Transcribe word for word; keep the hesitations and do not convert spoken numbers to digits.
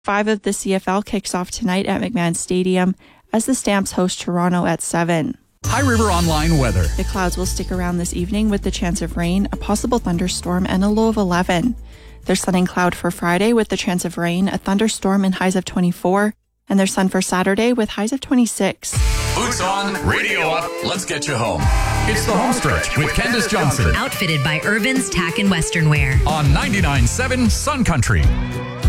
Five of the C F L kicks off tonight at McMahon Stadium as the Stamps host Toronto at seven. High River Online weather. The clouds will stick around this evening with the chance of rain, a possible thunderstorm, and a low of eleven. There's sun and cloud for Friday with the chance of rain, a thunderstorm, and highs of twenty-four. And there's sun for Saturday with highs of twenty-six. Boots on, radio up, let's get you home. It's the home stretch with Candace Johnson. Outfitted by Irvin's Tack and Western Wear. On ninety-nine point seven Sun Country.